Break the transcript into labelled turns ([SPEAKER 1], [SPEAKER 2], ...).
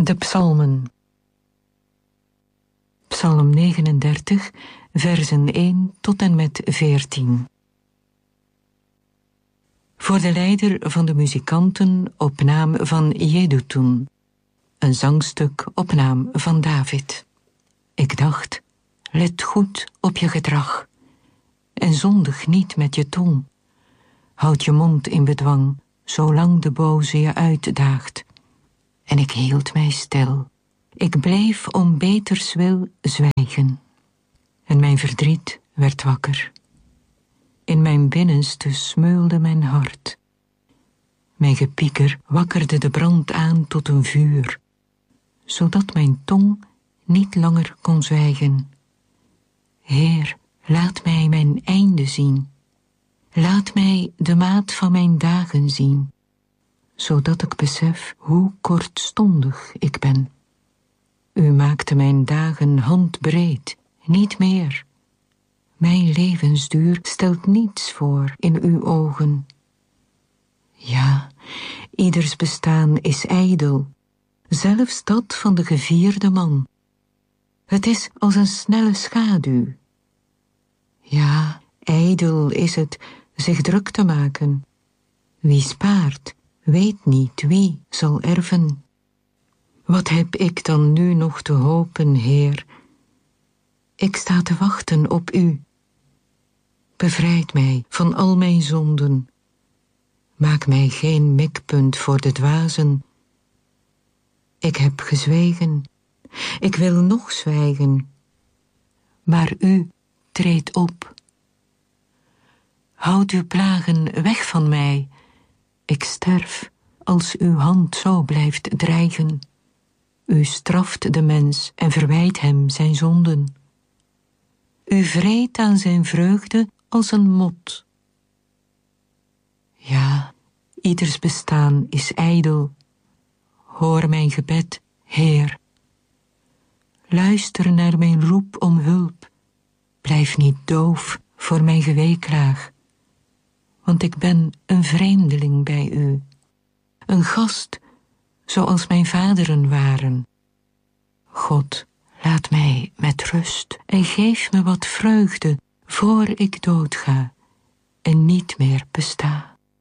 [SPEAKER 1] De psalmen. Psalm 39, versen 1 tot en met 14. Voor de leider van de muzikanten op naam van Jeduthun. Een zangstuk op naam van David. Ik dacht, let goed op je gedrag. En zondig niet met je tong. Houd je mond in bedwang, zolang de boze je uitdaagt. En ik hield mij stil. Ik bleef om beters wil zwijgen. En mijn verdriet werd wakker. In mijn binnenste smeulde mijn hart. Mijn gepieker wakkerde de brand aan tot een vuur, zodat mijn tong niet langer kon zwijgen. Heer, laat mij mijn einde zien. Laat mij de maat van mijn dagen zien, zodat ik besef hoe kortstondig ik ben. U maakte mijn dagen handbreed, niet meer. Mijn levensduur stelt niets voor in uw ogen. Ja, ieders bestaan is ijdel, zelfs dat van de gevierde man. Het is als een snelle schaduw. Ja, ijdel is het zich druk te maken. Wie spaart, weet niet wie zal erven. Wat heb ik dan nu nog te hopen, Heer? Ik sta te wachten op u. Bevrijd mij van al mijn zonden. Maak mij geen mikpunt voor de dwazen. Ik heb gezwegen. Ik wil nog zwijgen. Maar u treedt op. Houd uw plagen weg van mij. Ik sterf als uw hand zo blijft dreigen. U straft de mens en verwijt hem zijn zonden. U vreet aan zijn vreugde als een mot. Ja, ieders bestaan is ijdel. Hoor mijn gebed, Heer. Luister naar mijn roep om hulp. Blijf niet doof voor mijn geweeklaag. Want ik ben een vreemdeling bij u. Een gast, zoals mijn vaderen waren. God, laat mij met rust en geef me wat vreugde voor ik doodga en niet meer besta.